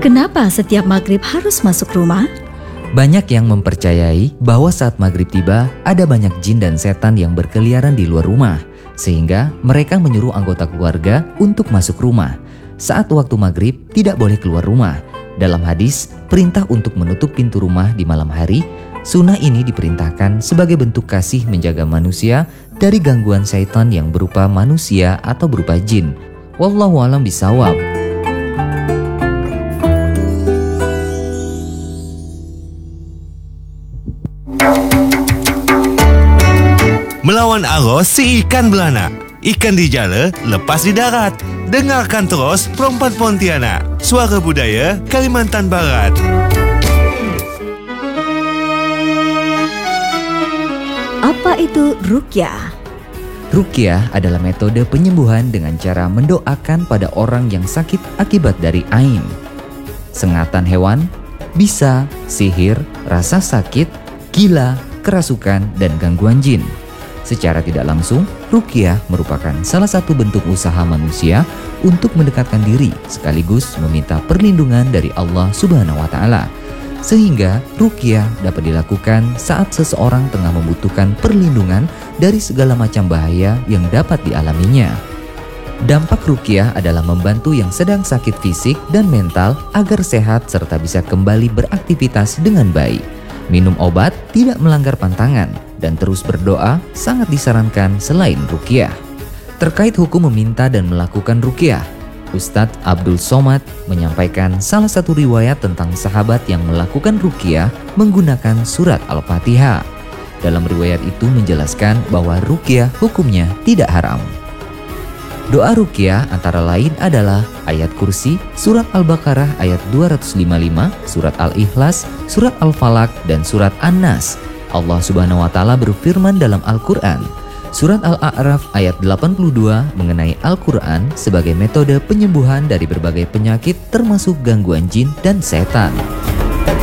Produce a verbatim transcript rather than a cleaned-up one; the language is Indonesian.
Kenapa setiap maghrib harus masuk rumah? Banyak yang mempercayai bahwa saat maghrib tiba, ada banyak jin dan setan yang berkeliaran di luar rumah, sehingga mereka menyuruh anggota keluarga untuk masuk rumah. Saat waktu maghrib, tidak boleh keluar rumah. Dalam hadis, perintah untuk menutup pintu rumah di malam hari, sunnah ini diperintahkan sebagai bentuk kasih menjaga manusia dari gangguan syaitan yang berupa manusia atau berupa jin. Wallahu a'lam bishawab. Melawan arus si ikan beranak. Ikan di jala, lepas di darat. Dengarkan terus Perempuan Pontianak, Suara Budaya Kalimantan Barat. Apa itu ruqyah? Ruqyah adalah metode penyembuhan dengan cara mendoakan pada orang yang sakit akibat dari ain, sengatan hewan, bisa, sihir, rasa sakit, gila, kerasukan, dan gangguan jin. Secara tidak langsung, ruqyah merupakan salah satu bentuk usaha manusia untuk mendekatkan diri sekaligus meminta perlindungan dari Allah Subhanahu wa Ta'ala. Sehingga ruqyah dapat dilakukan saat seseorang tengah membutuhkan perlindungan dari segala macam bahaya yang dapat dialaminya. Dampak ruqyah adalah membantu yang sedang sakit fisik dan mental agar sehat serta bisa kembali beraktivitas dengan baik. Minum obat tidak melanggar pantangan dan terus berdoa sangat disarankan selain ruqyah. Terkait hukum meminta dan melakukan ruqyah, Ustadz Abdul Somad menyampaikan salah satu riwayat tentang sahabat yang melakukan ruqyah menggunakan surat Al-Fatihah. Dalam riwayat itu menjelaskan bahwa ruqyah hukumnya tidak haram. Doa ruqyah antara lain adalah ayat kursi, surat Al-Baqarah ayat dua ratus lima puluh lima, surat Al-Ikhlas, surat Al-Falaq, dan surat An-Nas. Allah Subhanahu wa Ta'ala berfirman dalam Al-Quran, surat Al-A'raf ayat delapan puluh dua mengenai Al-Quran sebagai metode penyembuhan dari berbagai penyakit termasuk gangguan jin dan setan.